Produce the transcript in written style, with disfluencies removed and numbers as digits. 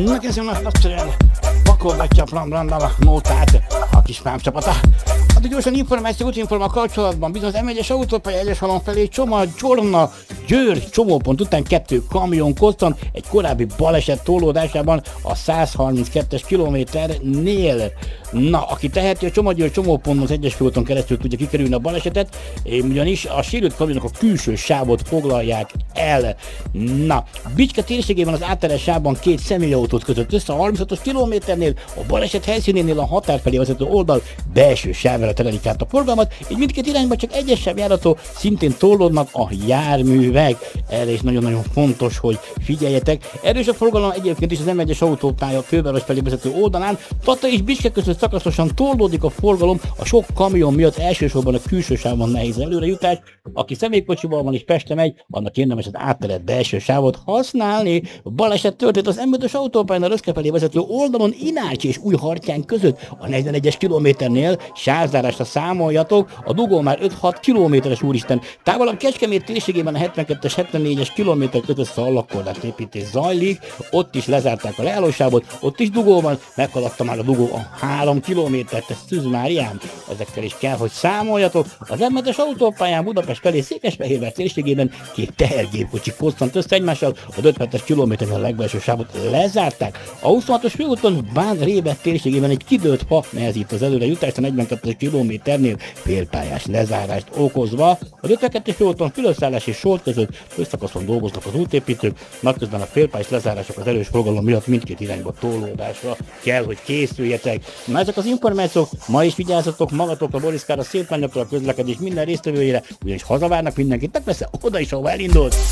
Megkezdjük nagyszerűen pakolgatja a Plambrandal a nótát a kis pámcsapata. Addig gyorsan információ, útinforma kapcsolatban bizony az M1-es autópálya egyes halom felé Csorna, Győr csomópont után 2 kamion kosztant egy korábbi baleset tolódásában a 132-es kilométernél. Na, aki teheti, a Csoma-Győr csomóponton az egyes főúton keresztül tudja kikerülni a balesetet, ugyanis a sérült kamionok a külső sávot foglalják el. Na, Bicske térségében az átteres sávban 2 személyautót kötött össze a 36-os kilométernél, a baleset helyszínénél a határ felé vezető oldal belső sávára terelik át a forgalmat, így mindkét irányban csak egyes sáv járható, szintén tollódnak a járművek. Erre is nagyon-nagyon fontos, hogy figyeljetek. Erős a forgalom egyébként is az M1-es autópálya főváros felé vezető oldalán, Tata és Bicske között szakaszosan tollódik a forgalom, a sok kamion miatt elsősorban a külső sávon nehéz előrejutás. Aki személykocsival van és Pestre megy, annak érdemes az átterett belső sávot használni. Baleset történt az M5-ös autópályán a Röszke felé vezető oldalon Inács és Újhartyán között a 41-es kilométernél. Sávzárásra számoljatok, a dugó már 5-6 kilométeres, úristen. Távolabb Kecskemét térségében a 72-es, 74-es kilométer között szallagkorlát építés zajlik, ott is lezárták a leállósávot, ott is dugó van, meghaladta már a dugó a 3 kilométert, ez Szűz Máriám, ezekkel is kell, hogy számoljatok. Az M7-es autópályán Budapest felé Székesfehérvár térségében 2 tehergépkocsi kosztant össze egymással, a 57-es kilométeren a legbelső sávot lezárták. A 26-os főúton Bán-Rébet térségében egy kidőlt fa nehezít az előrejutást a 42-es kilométernél félpályás lezárást okozva. Az 52-es főúton Fülöpszállás és Solt között főszakaszon dolgoznak az útépítők, napközben a félpályás lezárások az erős forgalom miatt mindkét irányba tolódásra kell, hogy készüljetek. Na, ezek az információk, ma is vigyázzatok magatokra, Boriszkára, Szétmányokra, a közlekedés minden résztvevőjére, ugyanis hazavárnak mindenkit, persze oda is, ahova elindult.